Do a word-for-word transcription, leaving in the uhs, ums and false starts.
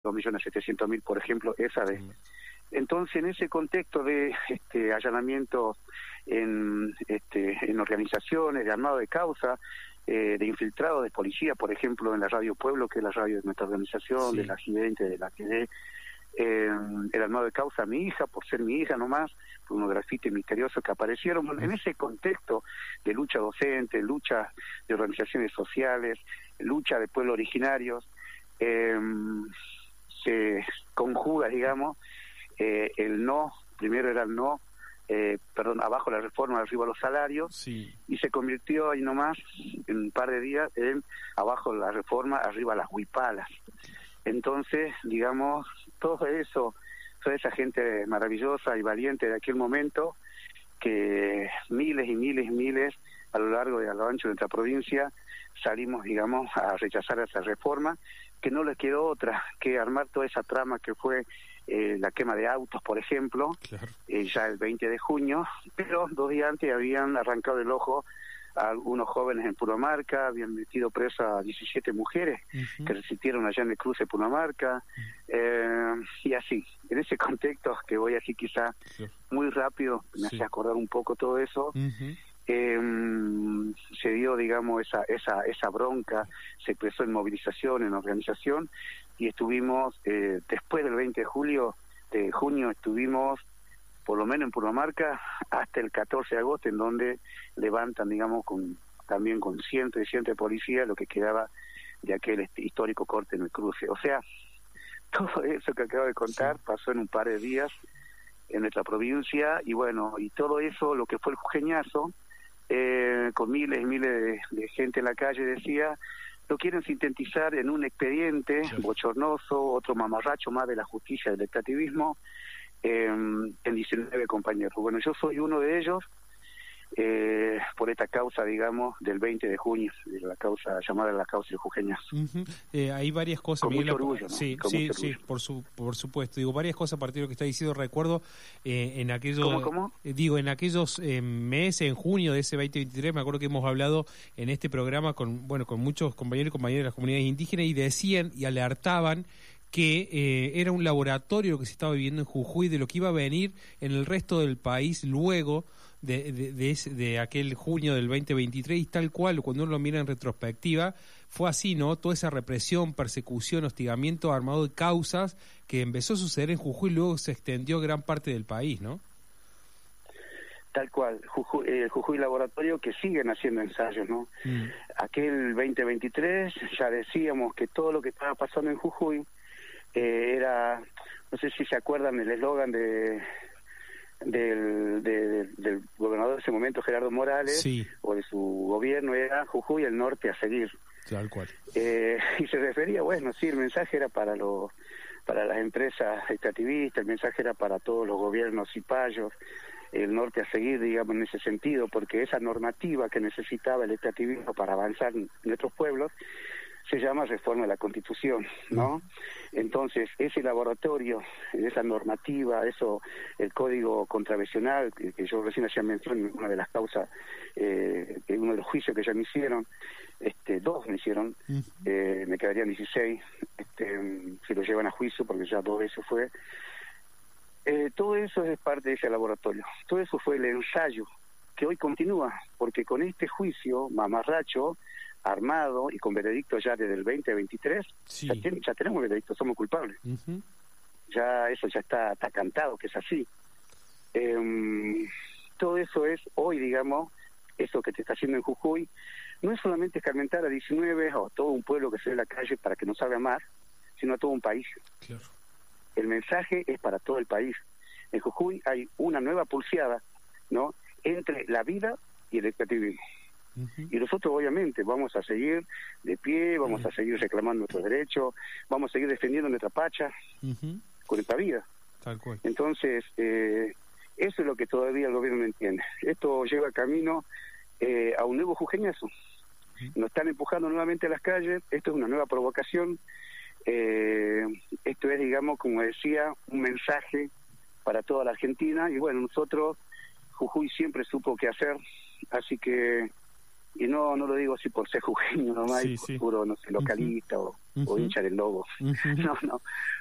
dos millones setecientos mil, por ejemplo, esa vez. Entonces, en ese contexto de este allanamiento en este en organizaciones de armado de causa, eh, de infiltrados de policía, por ejemplo, en la Radio Pueblo, que es la radio de nuestra organización, sí, de la Accidente, de la T D, eh, el armado de causa a mi hija, por ser mi hija nomás, por unos grafitis misteriosos que aparecieron. Bueno, en ese contexto de lucha docente, lucha de organizaciones sociales, lucha de pueblos originarios, eh, se conjuga, digamos, eh, el no, primero era el no, eh, perdón, abajo la reforma, arriba los salarios, sí, y se convirtió ahí nomás, en un par de días, en abajo la reforma, arriba las huipalas. Entonces, digamos, todo eso, toda esa gente maravillosa y valiente de aquel momento, que miles y miles y miles a lo largo y a lo ancho de nuestra provincia salimos, digamos, a rechazar esa reforma, que no les quedó otra que armar toda esa trama que fue eh, la quema de autos, por ejemplo, claro, eh, ya el veinte de junio, pero dos días antes habían arrancado el ojo a algunos jóvenes en Punomarca, habían metido presa a diecisiete mujeres uh-huh. que resistieron allá en el cruce de Punomarca, uh-huh. eh, y así, en ese contexto que voy así quizá sí. muy rápido, me sí. hace acordar un poco todo eso, uh-huh. eh, se dio, digamos, esa esa esa bronca, se expresó en movilización, en organización, y estuvimos, eh, después del veinte de julio, de junio, estuvimos por lo menos en Punomarca, hasta el catorce de agosto, en donde levantan, digamos, con también con cientos y cientos de policías, lo que quedaba de aquel este, histórico corte en el cruce. O sea, todo eso que acabo de contar sí. pasó en un par de días en nuestra provincia, y bueno, y todo eso, lo que fue el jujeñazo, eh, con miles y miles de, de gente en la calle, decía, lo quieren sintetizar en un expediente sí. bochornoso, otro mamarracho más de la justicia del extractivismo, Eh, en diecinueve compañeros. Bueno, yo soy uno de ellos, eh, por esta causa, digamos, del veinte de junio, de la causa llamada la causa del jujeñazo. Uh-huh. Eh, hay varias cosas. Con Miguel, mucho orgullo, ¿no? Sí, Con sí, mucho sí, orgullo. por su, por supuesto. Digo, varias cosas a partir de lo que está diciendo. Recuerdo eh, en aquellos... ¿Cómo, cómo? Eh, digo, en aquellos eh, meses, en junio de ese veinte veintitrés, me acuerdo que hemos hablado en este programa con, bueno, con muchos compañeros y compañeras de las comunidades indígenas, y decían y alertaban que eh, era un laboratorio que se estaba viviendo en Jujuy de lo que iba a venir en el resto del país luego de, de, de, ese, de aquel junio del veinte veintitrés, y tal cual, cuando uno lo mira en retrospectiva, fue así, ¿no? Toda esa represión, persecución, hostigamiento armado de causas que empezó a suceder en Jujuy y luego se extendió a gran parte del país, ¿no? Tal cual, Jujuy, eh, Jujuy Laboratorio, que siguen haciendo ensayos, ¿no? Mm. Aquel veinte veintitrés ya decíamos que todo lo que estaba pasando en Jujuy Eh, era, no sé si se acuerdan el eslogan de del, de, del gobernador de ese momento, Gerardo Morales, sí. o de su gobierno, era Jujuy el norte a seguir. Tal cual. Eh, y se refería, bueno, sí, el mensaje era para los para las empresas extractivistas, el mensaje era para todos los gobiernos cipayos, el norte a seguir, digamos, en ese sentido, porque esa normativa que necesitaba el extractivismo para avanzar en nuestros pueblos se llama reforma de la Constitución, ¿no? Entonces, ese laboratorio, esa normativa, eso, el código contravencional, que, que yo recién hacía mención en una de las causas, eh, en uno de los juicios que ya me hicieron, este, dos me hicieron, eh, me quedarían dieciséis, este, si lo llevan a juicio, porque ya dos veces fue. Eh, todo eso es parte de ese laboratorio, todo eso fue el ensayo, que hoy continúa, porque con este juicio, mamarracho, armado y con veredicto ya desde el veinte veintitrés, sí. ya, ten, ya tenemos veredicto, somos culpables. Uh-huh. Ya eso ya está, está cantado, que es así. Eh, todo eso es hoy, digamos, eso que te está haciendo en Jujuy, no es solamente escarmentar a diecinueve o a todo un pueblo que se ve en la calle para que no salga más, sino a todo un país. Claro. El mensaje es para todo el país. En Jujuy hay una nueva pulseada, ¿no?, entre la vida y el extractivismo. Uh-huh. Y nosotros obviamente vamos a seguir de pie, vamos uh-huh. a seguir reclamando nuestros derechos, vamos a seguir defendiendo nuestra pacha uh-huh. con esta vida. Tal cual. Entonces, eh, eso es lo que todavía el gobierno no entiende. Esto lleva camino eh, a un nuevo jujeñazo. Uh-huh. Nos están empujando nuevamente a las calles, esto es una nueva provocación, eh, esto es, digamos, como decía, un mensaje para toda la Argentina, y bueno, nosotros, Jujuy siempre supo qué hacer, así que, y no no lo digo así por ser jujeño nomás, sí, sí. puro, no sé, localista uh-huh. o uh-huh. o hincha del Lobo. Uh-huh. No, no.